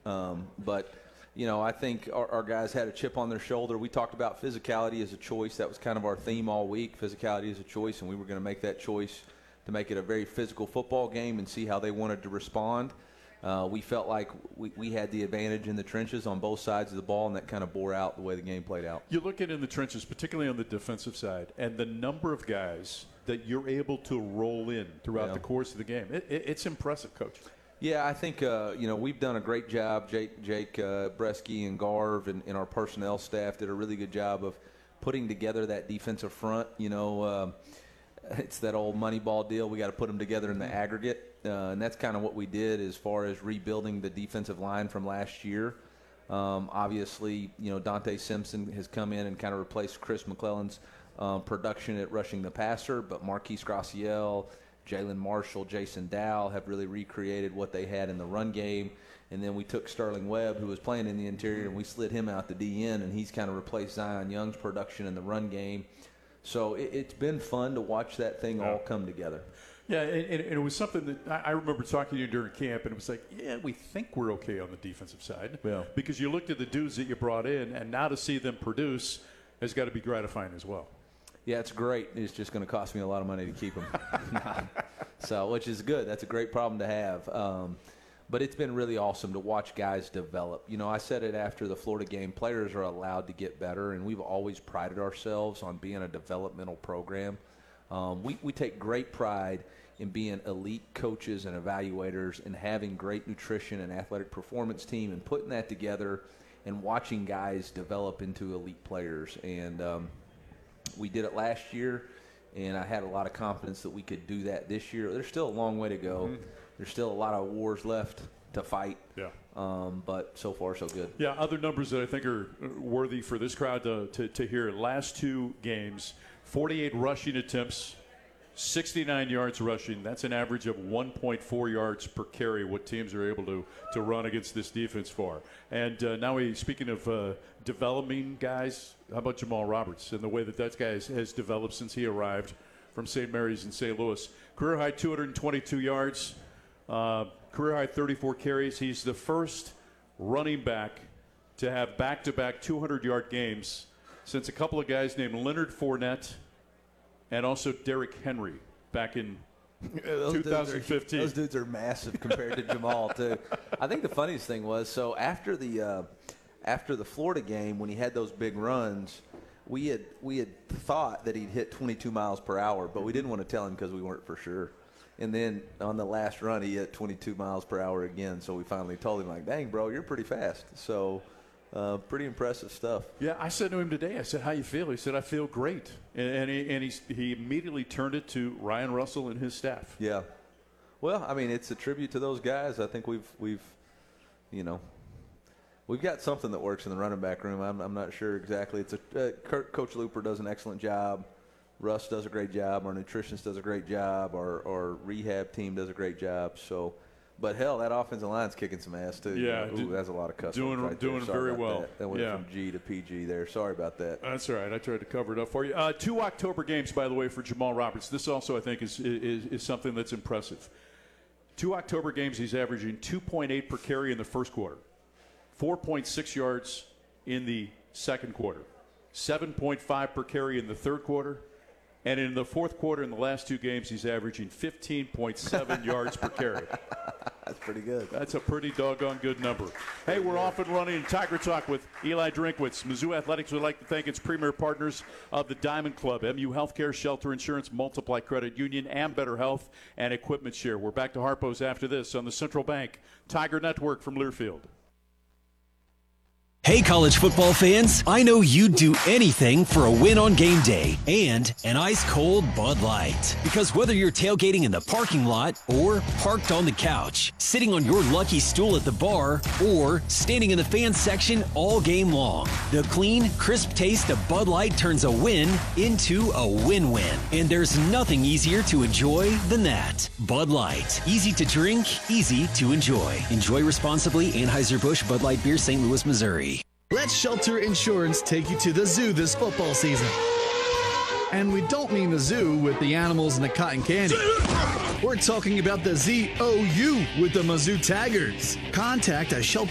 But I think our guys had a chip on their shoulder. We talked about physicality as a choice. That was kind of our theme all week, physicality as a choice, and we were going to make that choice to make it a very physical football game and see how they wanted to respond. We felt like we had the advantage in the trenches on both sides of the ball, and that kind of bore out the way the game played out. You look at in the trenches, particularly on the defensive side, and the number of guys that you're able to roll in throughout the course of the game. It's impressive, Coach. Yeah, I think, we've done a great job. Jake Bresky and Garv and our personnel staff did a really good job of putting together that defensive front. It's that old Moneyball deal. We got to put them together in the aggregate. And that's kind of what we did as far as rebuilding the defensive line from last year. Obviously, Dante Simpson has come in and kind of replaced Chris McClellan's production at rushing the passer, but Marquise Graciel, Jalen Marshall, Jason Dow have really recreated what they had in the run game. And then we took Sterling Webb, who was playing in the interior, and we slid him out to DN, and he's kind of replaced Zion Young's production in the run game. So it's been fun to watch that thing all come together. Yeah, and it was something that I remember talking to you during camp, and it was like, we think we're okay on the defensive side. Yeah. Because you looked at the dudes that you brought in, and now to see them produce has got to be gratifying as well. Yeah, it's great. It's just going to cost me a lot of money to keep them. Which is good. That's a great problem to have. But it's been really awesome to watch guys develop. I said it after the Florida game, players are allowed to get better, and we've always prided ourselves on being a developmental program. We take great pride in being elite coaches and evaluators and having great nutrition and athletic performance team and putting that together and watching guys develop into elite players. And we did it last year, and I had a lot of confidence that we could do that this year. There's still a long way to go. Mm-hmm. There's still a lot of wars left to fight. Yeah. But so far, so good. Yeah, other numbers that I think are worthy for this crowd to hear. Last two games, 48 rushing attempts, 69 yards rushing. That's an average of 1.4 yards per carry, what teams are able to run against this defense for. And now speaking of developing guys, how about Jamal Roberts and the way that guy has developed since he arrived from St. Mary's in St. Louis? Career high 222 yards, career high 34 carries. He's the first running back to have back-to-back 200-yard games since a couple of guys named Leonard Fournette and also Derrick Henry back in 2015. Those dudes are massive compared to Jamal, too. I think the funniest thing was, so after the Florida game, when he had those big runs, we had thought that he'd hit 22 miles per hour, but we didn't want to tell him because we weren't for sure. And then on the last run, he hit 22 miles per hour again, so we finally told him, like, dang, bro, you're pretty fast. So pretty impressive stuff. Yeah, I said to him today, I said, how you feel? He said, I feel great. And he immediately turned it to Ryan Russell and his staff. Yeah. Well, I mean, it's a tribute to those guys. I think we've got something that works in the running back room. I'm not sure exactly. It's Coach Looper does an excellent job. Russ does a great job. Our nutritionist does a great job. Our rehab team does a great job. So, but hell, that offensive line's kicking some ass too. Yeah, that's a lot of cuss doing very well. That went from G to PG there. Sorry about that. That's all right. I tried to cover it up for you. 2 October games, by the way, for Jamal Roberts. This also, I think, is something that's impressive. 2 October games, he's averaging 2.8 per carry in the first quarter, 4.6 yards in the second quarter, 7.5 per carry in the third quarter. And in the fourth quarter, in the last 2 games, he's averaging 15.7 yards per carry. That's pretty good. That's a pretty doggone good number. Hey, we're off and running Tiger Talk with Eli Drinkwitz. Mizzou Athletics would like to thank its premier partners of the Diamond Club, MU Healthcare, Shelter Insurance, Multiply Credit Union, and Better Health and Equipment Share. We're back to Harpo's after this on the Central Bank Tiger Network from Learfield. Hey, college football fans, I know you'd do anything for a win on game day and an ice-cold Bud Light. Because whether you're tailgating in the parking lot or parked on the couch, sitting on your lucky stool at the bar, or standing in the fan section all game long, the clean, crisp taste of Bud Light turns a win into a win-win. And there's nothing easier to enjoy than that. Bud Light. Easy to drink, easy to enjoy. Enjoy responsibly. Anheuser-Busch Bud Light Beer, St. Louis, Missouri. Let Shelter Insurance take you to the zoo this football season. And we don't mean the zoo with the animals and the cotton candy. We're talking about the ZOU with the Mizzou Tigers. Contact a Shelter